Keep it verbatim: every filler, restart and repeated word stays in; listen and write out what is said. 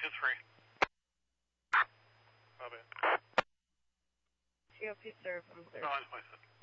two three. Copy. G O P serve on third. No, that's my son.